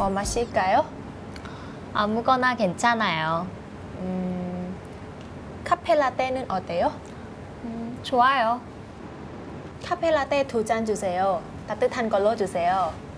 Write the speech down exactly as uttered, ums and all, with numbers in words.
뭐 마실까요? 아무거나 괜찮아요. 음, 카페라떼는 어때요? 음, 좋아요. 카페라떼 두 잔 주세요. 따뜻한 걸로 주세요.